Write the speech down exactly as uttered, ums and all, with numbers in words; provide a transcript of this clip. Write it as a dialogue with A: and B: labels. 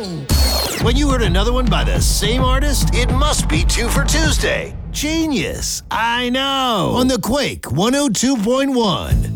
A: When you heard another one by the same artist, it must be two for Tuesday. Genius. I know. On the Quake one oh two point one.